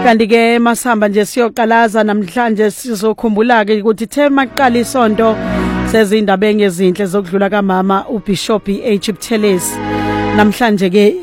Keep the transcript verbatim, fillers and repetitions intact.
kanti ke masihamba nje siyoqalaza namhlanje sizokhumbula ke ukuthi the maqala isonto sezindaba engezinhle zokudlula kaMama uBishop H Buthelezi namhlanje ke